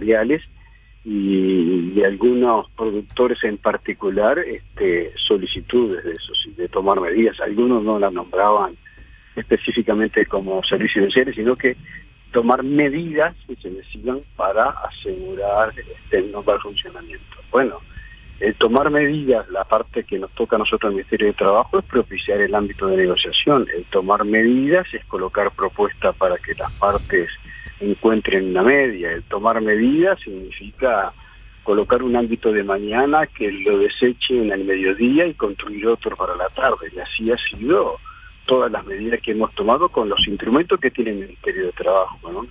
salariales y algunos productores en particular solicitudes de eso, sí, de tomar medidas. Algunos no las nombraban específicamente como servicios esenciales, sino que tomar medidas que se necesitan para asegurar el normal funcionamiento. Bueno, el tomar medidas, la parte que nos toca a nosotros en el Ministerio de Trabajo, es propiciar el ámbito de negociación. El tomar medidas es colocar propuestas para que las partes encuentren una media. El tomar medidas significa colocar un ámbito de mañana que lo deseche en el mediodía y construir otro para la tarde. Y así ha sido todas las medidas que hemos tomado con los instrumentos que tiene el Ministerio de Trabajo, ¿no?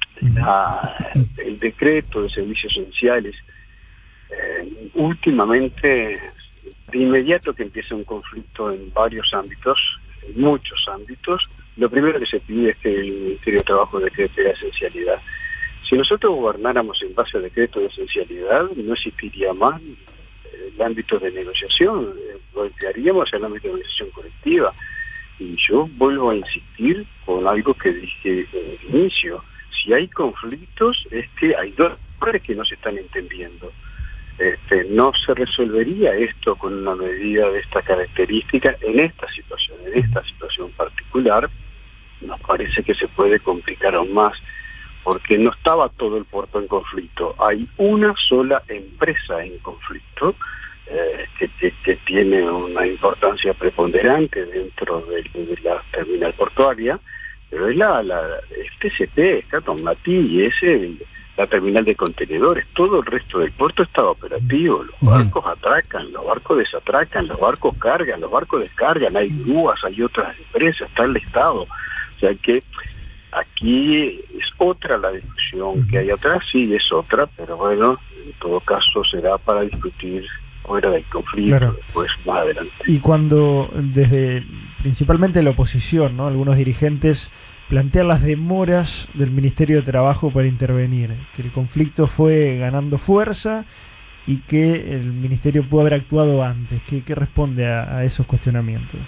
El decreto de servicios esenciales, últimamente, de inmediato que empieza un conflicto en varios ámbitos, en muchos ámbitos, lo primero que se pide es que el Ministerio de Trabajo decrete la esencialidad. Si nosotros gobernáramos en base a decreto de esencialidad, no existiría más el ámbito de negociación, golpearíamos el ámbito de negociación colectiva. Y yo vuelvo a insistir con algo que dije en el inicio: si hay conflictos es que hay dos partes que no se están entendiendo. No se resolvería esto con una medida de esta característica en esta situación particular. Nos parece que se puede complicar aún más, porque no estaba todo el puerto en conflicto. Hay una sola empresa en conflicto que tiene una importancia preponderante dentro de la terminal portuaria, pero es el TCP, es Catamarca, y es la terminal de contenedores. Todo el resto del puerto estaba operativo. Los barcos atracan, los barcos desatracan, los barcos cargan, los barcos descargan, hay grúas, hay otras empresas, está el Estado. O sea que aquí es otra la discusión que hay atrás, sí es otra, pero bueno, en todo caso será para discutir fuera del conflicto, claro, después más adelante. Y cuando desde principalmente la oposición, ¿no?, algunos dirigentes plantean las demoras del Ministerio de Trabajo para intervenir, que el conflicto fue ganando fuerza y que el Ministerio pudo haber actuado antes, ¿qué responde a esos cuestionamientos?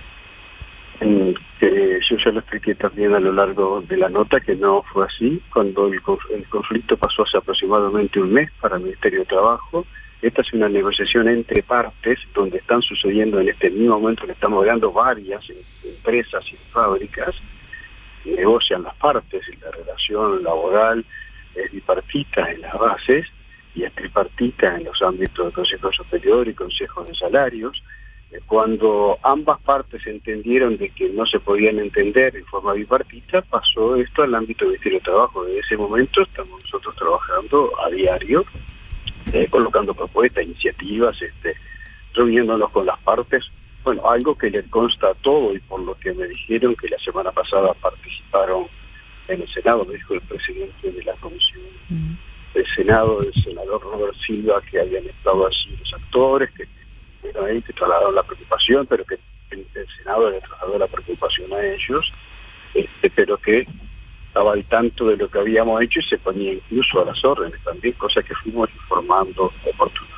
Yo ya lo expliqué también a lo largo de la nota, que no fue así. Cuando el conflicto pasó hace aproximadamente un mes para el Ministerio de Trabajo, esta es una negociación entre partes, donde están sucediendo en este mismo momento que estamos hablando varias empresas y fábricas, negocian las partes, y la relación laboral es bipartita en las bases y es tripartita en los ámbitos del Consejo Superior y Consejo de Salarios. Cuando ambas partes entendieron de que no se podían entender en forma bipartita, pasó esto al ámbito del Ministerio de Trabajo. Desde ese momento estamos nosotros trabajando a diario, colocando propuestas, iniciativas, reuniéndonos con las partes. Bueno, algo que le consta a todo, y por lo que me dijeron que la semana pasada participaron en el Senado, me dijo el presidente de la Comisión del Senado, el senador Robert Silva, que habían estado allí los actores, que trasladaron la preocupación, pero que el Senado le trasladó la preocupación a ellos, pero que estaba al tanto de lo que habíamos hecho y se ponía incluso a las órdenes también, cosa que fuimos informando oportunamente.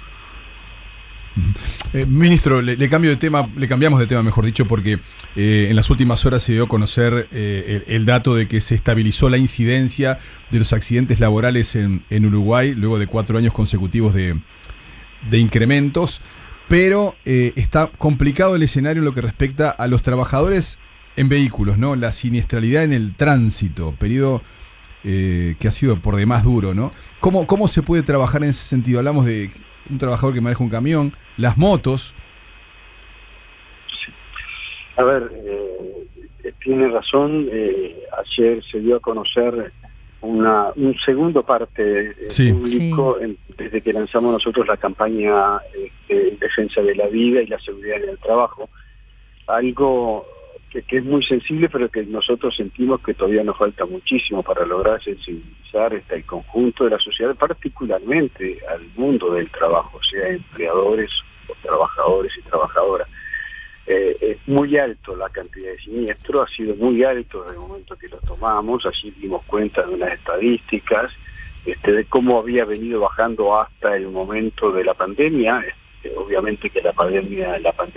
Ministro, le cambiamos de tema, mejor dicho, porque en las últimas horas se dio a conocer el dato de que se estabilizó la incidencia de los accidentes laborales en Uruguay, luego de 4 años consecutivos de incrementos, pero está complicado el escenario en lo que respecta a los trabajadores en vehículos, ¿no? La siniestralidad en el tránsito, periodo que ha sido por demás duro, ¿no? ¿Cómo se puede trabajar en ese sentido? Hablamos de un trabajador que maneja un camión, las motos. Sí. A ver, tiene razón, ayer se dio a conocer un segundo parte público desde que lanzamos nosotros la campaña en defensa de la vida y la seguridad en el trabajo, algo que es muy sensible, pero que nosotros sentimos que todavía nos falta muchísimo para lograr sensibilizar el conjunto de la sociedad, particularmente al mundo del trabajo, sea empleadores o trabajadores y trabajadoras. Es muy alto la cantidad de siniestros, ha sido muy alto desde el momento que lo tomamos. Allí dimos cuenta de unas estadísticas de cómo había venido bajando hasta el momento de la pandemia. Obviamente que la pandemia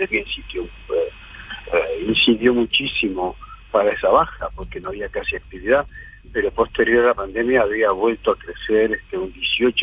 incidió muchísimo para esa baja, porque no había casi actividad, pero posterior a la pandemia había vuelto a crecer un 18